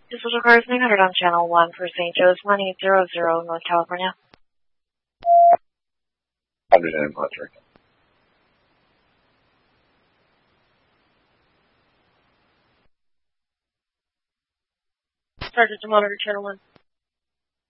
Diesel cars 900 on channel 1 for St. Joe's 1800 North California. 100 in Patrick. Sergeant to monitor channel 1.